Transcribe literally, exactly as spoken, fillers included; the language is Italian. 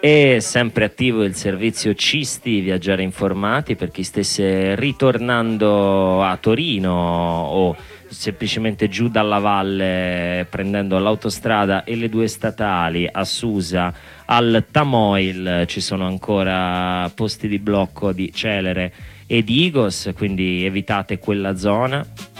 È sempre attivo il servizio Cisti Viaggiare Informati per chi stesse ritornando a Torino o semplicemente giù dalla valle prendendo l'autostrada e le due statali a Susa, al Tamoil. Ci sono ancora posti di blocco di Celere e di Igos, quindi evitate quella zona.